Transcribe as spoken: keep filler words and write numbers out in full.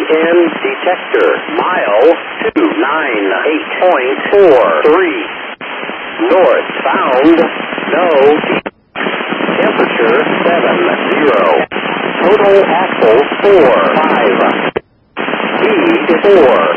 ten detector. Mile two nine eight point four three. Northbound, no. Temperature seven zero. Total axle four five. Speed four